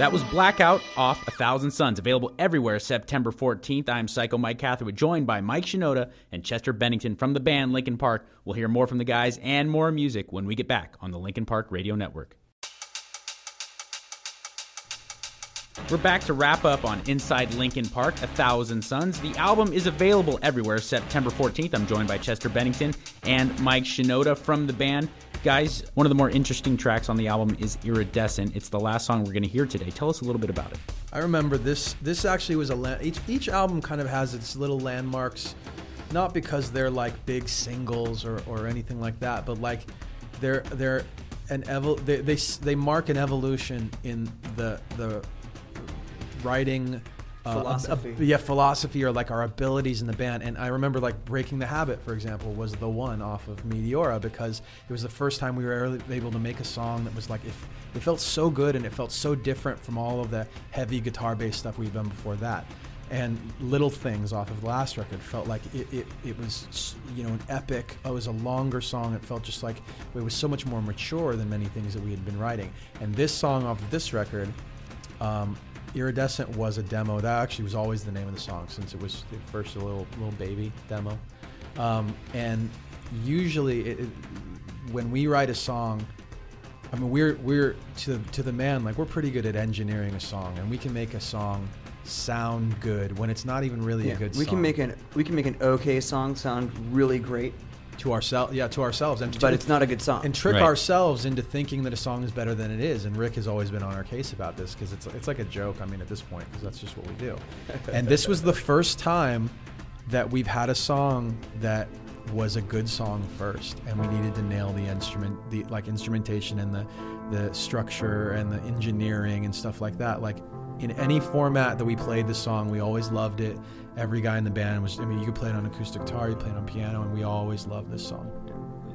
That was Blackout off 1,000 Suns, available everywhere September 14th. I'm Psycho Mike Catherwood, joined by Mike Shinoda and Chester Bennington from the band Linkin Park. We'll hear more from the guys and more music when we get back on the Linkin Park Radio Network. We're back to wrap up on Inside Linkin Park, 1,000 Suns. The album is available everywhere September 14th. I'm joined by Chester Bennington and Mike Shinoda from the band. Guys, one of the more interesting tracks on the album is Iridescent. It's the last song we're going to hear today. Tell us a little bit about it. I remember this actually was each album kind of has its little landmarks, not because they're like big singles or anything like that, but like they mark an evolution in the writing philosophy or like our abilities in the band. And I remember like Breaking the Habit, for example, was the one off of Meteora, because it was the first time we were able to make a song that was like, it felt so good and it felt so different from all of the heavy guitar based stuff we've done before that. And Little Things off of the last record felt like it was, you know, an epic. It was a longer song. It felt just like it was so much more mature than many things that we had been writing. And this song off of this record, Iridescent, was a demo. That actually was always the name of the song since it was the first little baby demo. And usually when we write a song, I mean, we're to the man, like, we're pretty good at engineering a song, and we can make a song sound good when it's not even really a good song. We can make an okay song sound really great. To ourselves, but it's not a good song. And trick ourselves into thinking that a song is better than it is. And Rick has always been on our case about this, because it's like a joke. I mean, at this point, because that's just what we do. And this was the first time that we've had a song that was a good song first, and we needed to nail the instrumentation and the structure and the engineering and stuff like that. Like, in any format that we played the song, we always loved it. Every guy in the band you could play it on acoustic guitar, you play it on piano, and we always loved this song.